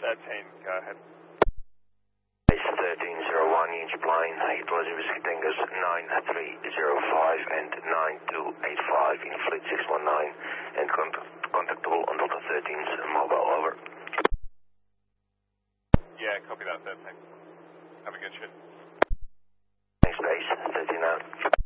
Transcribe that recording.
13, go ahead. Base 1301, Inch plane, utilizing Whiskey Tango's 9305 and 9285 in Fleet 619 and contactable on Delta 13's mobile, over. Yeah, copy that, 13. Have a good shift. Thanks, Base 13 out.